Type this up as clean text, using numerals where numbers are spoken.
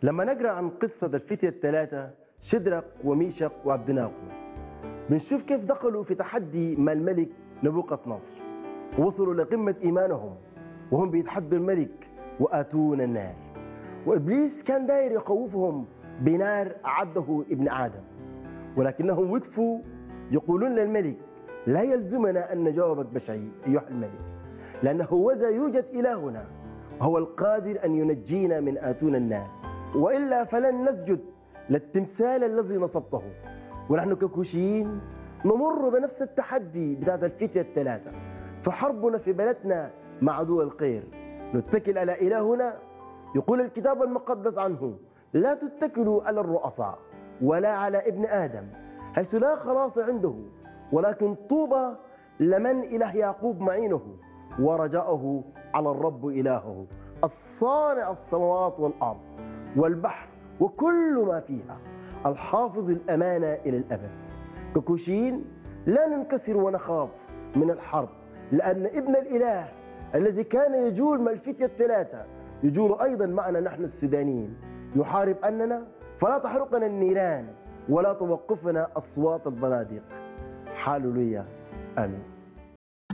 لما نقرأ عن قصة الفتية الثلاثة شدرق وميشق وعبدناغو بنشوف كيف دخلوا في تحدي مع الملك نبوقس نصر ووصلوا لقمة إيمانهم وهم بيتحدوا الملك وآتون النار. وإبليس كان داير يخوفهم بنار أعده ابن آدم، ولكنهم وقفوا يقولون للملك: لا يلزمنا أن نجاوبك بشيء أيها الملك، لأنه هوذا يوجد إلهنا وهو القادر أن ينجينا من آتون النار، وإلا فلن نسجد للتمثال الذي نصبته. ونحن ككوشيين نمر بنفس التحدي بتاعت الفتية الثلاثة في حربنا في بلدنا مع عدو الخير. نتكل على إلهنا، يقول الكتاب المقدس عنه: لا تتكلوا على الرؤساء ولا على ابن آدم حيث لا خلاص عنده، ولكن طوبى لمن إله يعقوب معينه ورجاؤه على الرب إلهه الصانع السماوات والأرض والبحر وكل ما فيها الحافظ الأمانة إلى الأبد. ككوشيين لا ننكسر ونخاف من الحرب، لأن ابن الإله الذي كان يجول مع الفتية الثلاثة يجول أيضا معنا نحن السودانيين، يحارب أننا فلا تحرقنا النيران ولا توقفنا أصوات البنادق. هاللويا، آمين.